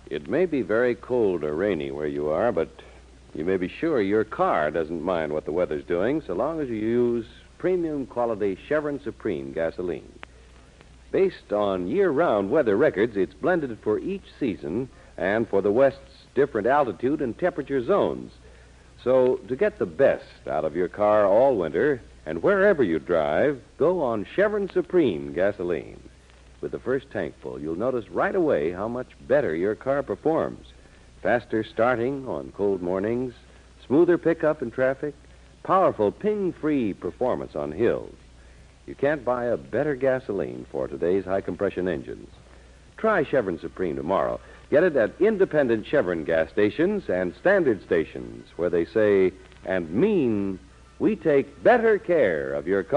It may be very cold or rainy where you are, but you may be sure your car doesn't mind what the weather's doing so long as you use premium quality Chevron Supreme gasoline. Based on year-round weather records, it's blended for each season and for the West's different altitude and temperature zones. So to get the best out of your car all winter and wherever you drive, go on Chevron Supreme gasoline. With the first tankful, you'll notice right away how much better your car performs. Faster starting on cold mornings, smoother pickup in traffic, powerful ping-free performance on hills. You can't buy a better gasoline for today's high-compression engines. Try Chevron Supreme tomorrow. Get it at independent Chevron gas stations and standard stations where they say and mean we take better care of your car.